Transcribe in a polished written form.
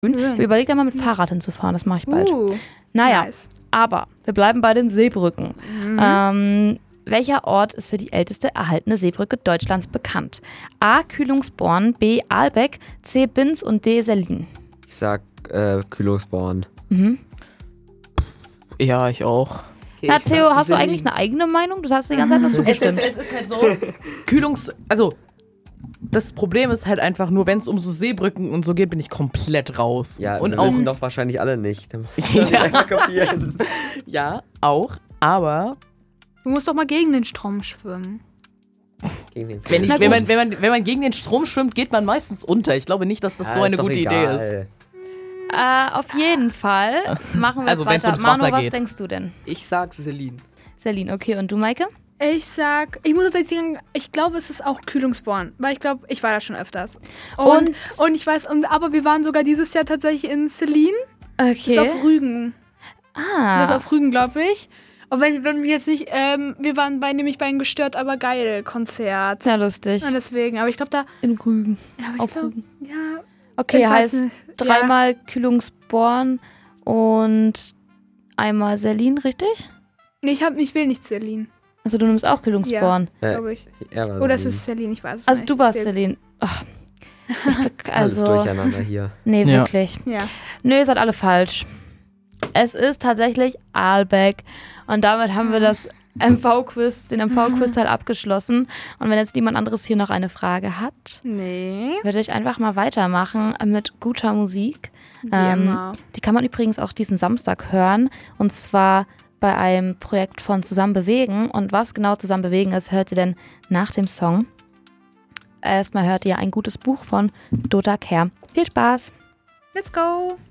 Ich habe überlegt, einmal mit Fahrrad hinzufahren. Das mache ich bald. Naja, nice. aber wir bleiben bei den Seebrücken. Welcher Ort ist für die älteste erhaltene Seebrücke Deutschlands bekannt? A. Kühlungsborn, B. Aalbeck, C. Binz und D. Sellin. Ich sag Kühlungsborn. Ja, ich auch. Okay, na, Theo, hast du eigentlich eine eigene Meinung? Du hast die ganze Zeit nur zugestimmt. Es ist halt so, das Problem ist halt einfach nur, wenn es um so Seebrücken und so geht, bin ich komplett raus. Ja, und wir auch wissen doch wahrscheinlich alle nicht. Ja, auch, aber Du musst doch mal gegen den Strom schwimmen. wenn man gegen den Strom schwimmt, geht man meistens unter. Ich glaube nicht, dass das so eine gute Idee ist. Auf jeden Fall machen wir es weiter. Manu, was denkst du denn? Ich sag Sellin. Sellin, okay. Und du, Maike? Ich muss tatsächlich sagen, ich glaube, es ist auch Kühlungsborn, weil ich glaube, ich war da schon öfters. Und ich weiß, aber wir waren sogar dieses Jahr tatsächlich in Sellin. Okay. Das ist auf Rügen. Das ist auf Rügen, glaube ich. Und wenn wir jetzt nicht, wir waren nämlich bei einem Gestört, aber geil Konzert. Sehr lustig. Ja, deswegen, aber ich glaube da... In Rügen. Ja, aber ich glaube, ja... Okay, heißt dreimal Kühlungsborn und einmal Sellin, richtig? Nee, ich will nicht Sellin. Also du nimmst auch Kühlungsborn. Ja, glaube ich. Oder ist es Sellin, ich weiß es nicht. Also du warst Sellin. Alles durcheinander hier. Nee, wirklich. Ja. Nee, ihr seid alle falsch. Es ist tatsächlich Aalbeck. Und damit haben wir das MV-Quiz, den MV-Quiz-Teil abgeschlossen. Und wenn jetzt niemand anderes hier noch eine Frage hat, würde ich einfach mal weitermachen mit guter Musik. Die kann man übrigens auch diesen Samstag hören. Und zwar bei einem Projekt von Zusammen bewegen. Und was genau Zusammen bewegen ist, hört ihr denn nach dem Song. Erstmal hört ihr ein gutes Buch von Dota Kehr. Viel Spaß! Let's go!